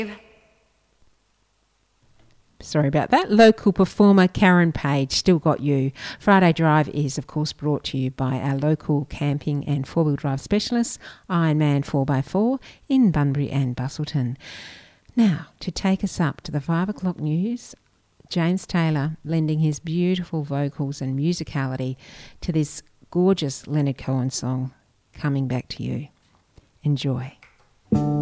Sorry about that. Local performer Karen Page, Still Got You. Friday Drive is, of course, brought to you by our local camping and four-wheel drive specialists, Ironman 4x4 in Bunbury and Busselton. Now, to take us up to the 5 o'clock news, James Taylor lending his beautiful vocals and musicality to this gorgeous Leonard Cohen song, Coming Back to You. Enjoy.